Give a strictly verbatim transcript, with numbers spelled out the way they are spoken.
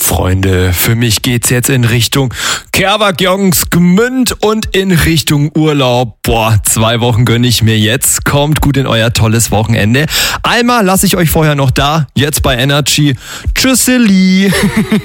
Freunde, für mich geht's jetzt in Richtung Kerwak-Jongs Gmünd und in Richtung Urlaub. Boah, zwei Wochen gönne ich mir jetzt. Kommt gut in euer tolles Wochenende. Einmal lasse ich euch vorher noch da, jetzt bei Energy. Tschüsseli.